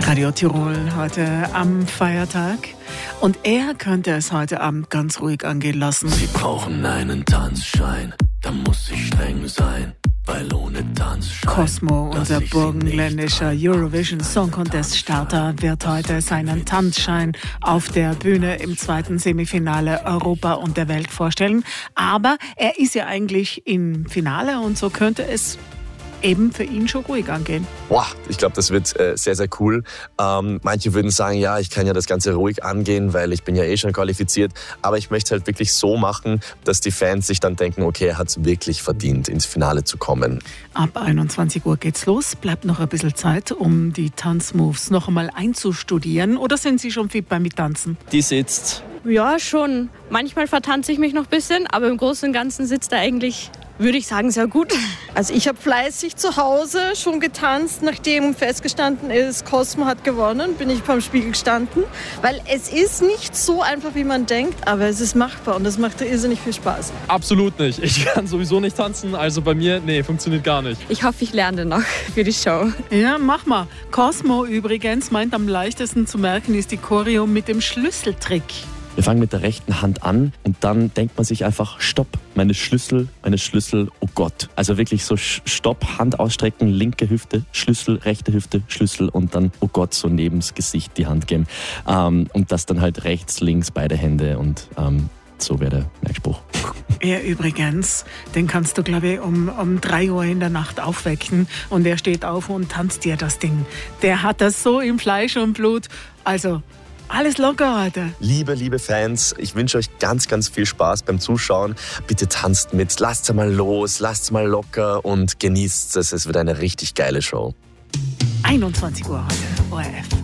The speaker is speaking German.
Radio Tirol heute am Feiertag. Und er könnte es heute Abend ganz ruhig angehen lassen. Sie brauchen einen Tanzschein, da muss ich streng sein, weil ohne Tanzschein... Cosmo, unser burgenländischer Eurovision Song Contest Starter, wird heute seinen Tanzschein auf der Bühne im zweiten Semifinale Europa und der Welt vorstellen. Aber er ist ja eigentlich im Finale und so könnte es eben für ihn schon ruhig angehen. Boah, ich glaube, das wird sehr, sehr cool. Manche würden sagen, ja, ich kann ja das Ganze ruhig angehen, weil ich bin ja eh schon qualifiziert. Aber ich möchte es halt wirklich so machen, dass die Fans sich dann denken, okay, er hat es wirklich verdient, ins Finale zu kommen. Ab 21 Uhr geht's los. Bleibt noch ein bisschen Zeit, um die Tanzmoves noch einmal einzustudieren. Oder sind Sie schon fit beim Mittanzen? Die sitzt. Ja, schon. Manchmal vertanze ich mich noch ein bisschen, aber im Großen und Ganzen sitzt er eigentlich, würde ich sagen, sehr gut. Also ich habe fleißig zu Hause schon getanzt, nachdem festgestanden ist, Cosmo hat gewonnen, bin ich beim Spiegel gestanden. Weil es ist nicht so einfach, wie man denkt, aber es ist machbar und es macht irrsinnig viel Spaß. Absolut nicht. Ich kann sowieso nicht tanzen, also bei mir, funktioniert gar nicht. Ich hoffe, ich lerne noch für die Show. Ja, mach mal. Cosmo übrigens meint, am leichtesten zu merken ist die Choreo mit dem Schlüsseltrick. Wir fangen mit der rechten Hand an und dann denkt man sich einfach, stopp, meine Schlüssel, oh Gott. Also wirklich so stopp, Hand ausstrecken, linke Hüfte, Schlüssel, rechte Hüfte, Schlüssel und dann, oh Gott, so neben's Gesicht die Hand geben. Und das dann halt rechts, links, beide Hände und so wäre der Merkspruch. Er übrigens, den kannst du, glaube ich, um 3 Uhr in der Nacht aufwecken und er steht auf und tanzt dir das Ding. Der hat das so im Fleisch und Blut. Also alles locker heute. Liebe Fans, ich wünsche euch ganz, ganz viel Spaß beim Zuschauen. Bitte tanzt mit, lasst mal los, lasst mal locker und genießt es. Es wird eine richtig geile Show. 21 Uhr heute, ORF.